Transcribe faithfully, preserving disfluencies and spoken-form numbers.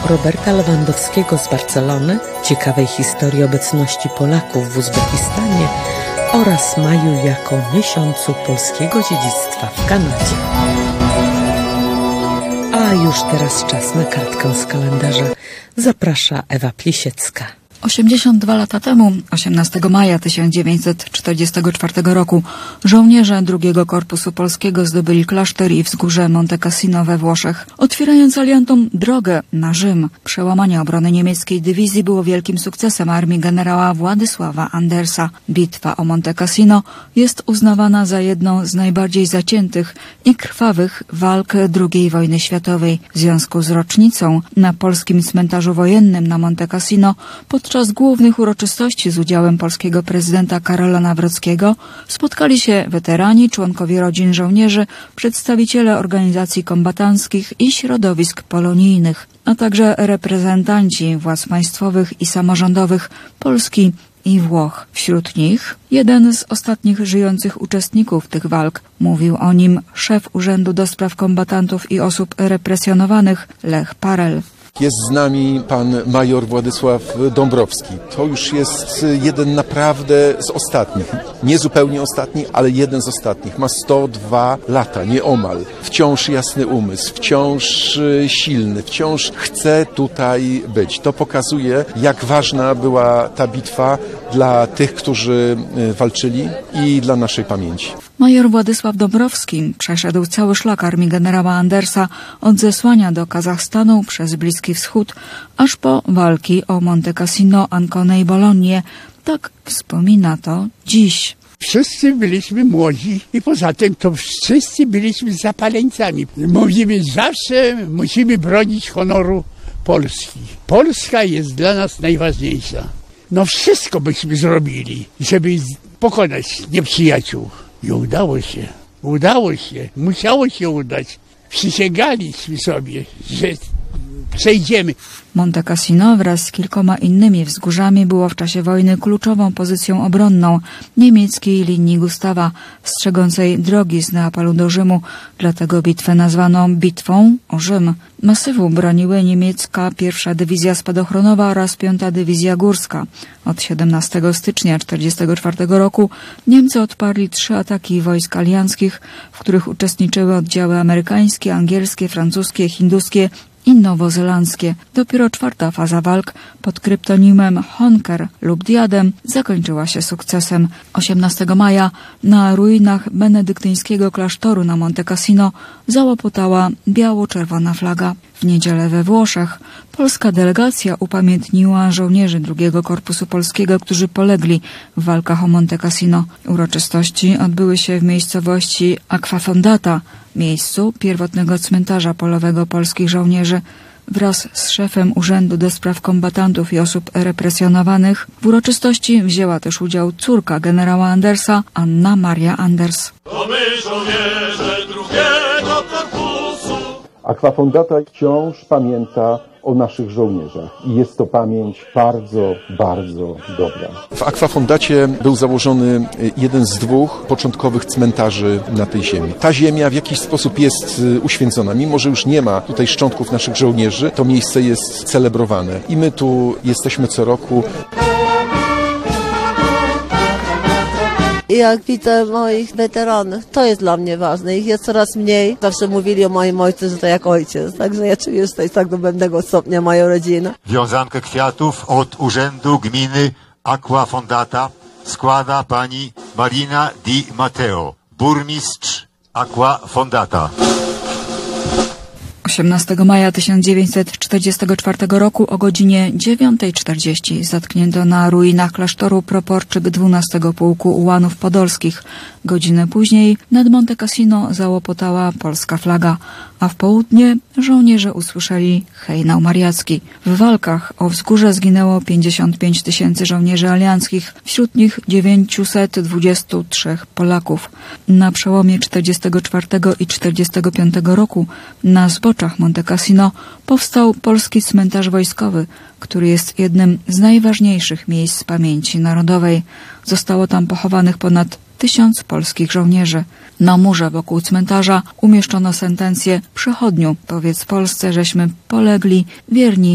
Roberta Lewandowskiego z Barcelony, ciekawej historii obecności Polaków w Uzbekistanie oraz maju jako miesiącu polskiego dziedzictwa w Kanadzie. A już teraz czas na kartkę z kalendarza. Zaprasza Ewa Plisiecka. osiemdziesiąt dwa lata temu, osiemnastego maja tysiąc dziewięćset trzydziestego czwartego roku, żołnierze drugiego Korpusu Polskiego zdobyli klasztor i wzgórze Monte Cassino we Włoszech, otwierając aliantom drogę na Rzym. Przełamanie obrony niemieckiej dywizji było wielkim sukcesem armii generała Władysława Andersa. Bitwa o Monte Cassino jest uznawana za jedną z najbardziej zaciętych i krwawych walk drugiej wojny światowej. W związku z rocznicą na polskim cmentarzu wojennym na Monte Cassino pod Podczas głównych uroczystości z udziałem polskiego prezydenta Karola Nawrockiego spotkali się weterani, członkowie rodzin żołnierzy, przedstawiciele organizacji kombatanckich i środowisk polonijnych, a także reprezentanci władz państwowych i samorządowych Polski i Włoch. Wśród nich jeden z ostatnich żyjących uczestników tych walk. Mówił o nim szef Urzędu do Spraw Kombatantów i Osób Represjonowanych Lech Parel. Jest z nami pan major Władysław Dąbrowski. To już jest jeden naprawdę z ostatnich. Nie zupełnie ostatni, ale jeden z ostatnich. Ma sto dwa lata, nieomal. Wciąż jasny umysł, wciąż silny, wciąż chce tutaj być. To pokazuje, jak ważna była ta bitwa dla tych, którzy walczyli i dla naszej pamięci. Major Władysław Dąbrowski przeszedł cały szlak armii generała Andersa od zesłania do Kazachstanu przez Bliski Wschód, aż po walki o Monte Cassino, Ancone i Bolognię. Tak wspomina to dziś. Wszyscy byliśmy młodzi i poza tym to wszyscy byliśmy zapaleńcami. Mówimy, zawsze musimy bronić honoru Polski. Polska jest dla nas najważniejsza. No wszystko byśmy zrobili, żeby pokonać nieprzyjaciół. I udało się, udało się, musiało się udać. Przysięgaliśmy sobie, że przejdziemy. Monte Cassino wraz z kilkoma innymi wzgórzami było w czasie wojny kluczową pozycją obronną niemieckiej linii Gustawa, strzegącej drogi z Neapalu do Rzymu. Dlatego bitwę nazwano Bitwą o Rzym. Masywu broniły niemiecka pierwsza Dywizja Spadochronowa oraz piąta Dywizja Górska. Od siedemnastego stycznia tysiąc dziewięćset czterdziestego czwartego roku Niemcy odparli trzy ataki wojsk alianckich, w których uczestniczyły oddziały amerykańskie, angielskie, francuskie, hinduskie i nowozelandzkie. Dopiero czwarta faza walk pod kryptonimem Honker lub Diadem zakończyła się sukcesem. osiemnastego maja na ruinach benedyktyńskiego klasztoru na Monte Cassino załopotała biało-czerwona flaga. W niedzielę we Włoszech polska delegacja upamiętniła żołnierzy drugiego Korpusu Polskiego, którzy polegli w walkach o Monte Cassino. Uroczystości odbyły się w miejscowości Acquafondata, miejscu pierwotnego cmentarza polowego polskich żołnierzy. Wraz z szefem Urzędu do Spraw Kombatantów i Osób Represjonowanych w uroczystości wzięła też udział córka generała Andersa, Anna Maria Anders. To my żołnierze drugiego korpusu. Acquafondata wciąż pamięta o naszych żołnierzach i jest to pamięć bardzo, bardzo dobra. W Acquafondacie był założony jeden z dwóch początkowych cmentarzy na tej ziemi. Ta ziemia w jakiś sposób jest uświęcona. Mimo że już nie ma tutaj szczątków naszych żołnierzy, to miejsce jest celebrowane i my tu jesteśmy co roku. I jak widzę moich weteranów, to jest dla mnie ważne. Ich jest coraz mniej. Zawsze mówili o moim ojcu, że to jak ojciec. Także ja czuję, że to jest tak do pewnego stopnia moja rodzina. Wiązankę kwiatów od Urzędu Gminy Acquafondata składa pani Marina Di Matteo, burmistrz Acquafondata. osiemnastego maja tysiąc dziewięćset czterdziestego czwartego roku o godzinie dziewiątej czterdzieści zatknięto na ruinach klasztoru proporczyk dwunastego Pułku Ułanów Podolskich. Godzinę później nad Monte Cassino załopotała polska flaga, a w południe żołnierze usłyszeli hejnał mariacki. W walkach o wzgórze zginęło pięćdziesiąt pięć tysięcy żołnierzy alianckich, wśród nich dziewięćset dwadzieścia trzy Polaków. Na przełomie czterdziestego czwartego i czterdziestego piątego roku na zboczach Monte Cassino powstał polski cmentarz wojskowy, który jest jednym z najważniejszych miejsc pamięci narodowej. Zostało tam pochowanych ponad tysiąc polskich żołnierzy. Na murze wokół cmentarza umieszczono sentencję: przychodniu, powiedz Polsce, żeśmy polegli wierni